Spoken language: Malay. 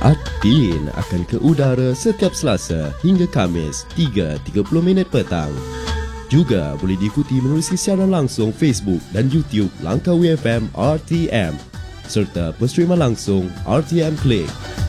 Adin akan ke udara setiap Selasa hingga Khamis 3.30 petang. Juga boleh diikuti menerusi siaran langsung Facebook dan YouTube Langkawi FM RTM serta penstreaman langsung RTM Click.